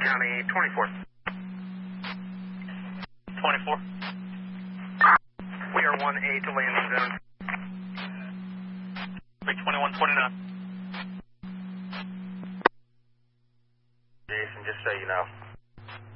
County 24. 24. We are 1A to landing zone. Big 2129. Jason, just so you know.